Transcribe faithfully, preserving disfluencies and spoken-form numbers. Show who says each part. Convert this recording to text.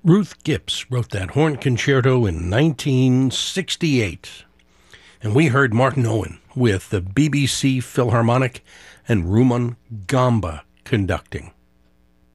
Speaker 1: Ruth Gibbs wrote that horn concerto in nineteen sixty-eight. And we heard Martin Owen with the B B C Philharmonic and Rumon Gamba conducting.